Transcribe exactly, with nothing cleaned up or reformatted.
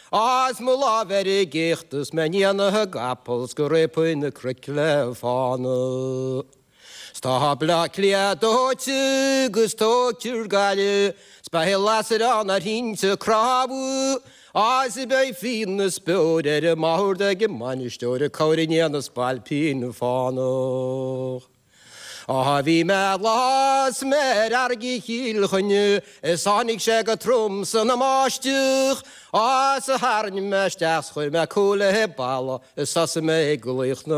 As mula very gichtus meniana gapels gorepin crickle fana. Sta bla kliado tugus to kurgale, spahilasser an ar hinse krabu. As I bei fin spod er mahur de gemanistore kauriniana spalpin fana. Ah, vi med las mer ergi hilchunju, es anig sjega tromsen am astur. Ah, så herren mesters chur me kole balla, es asse me gullichna.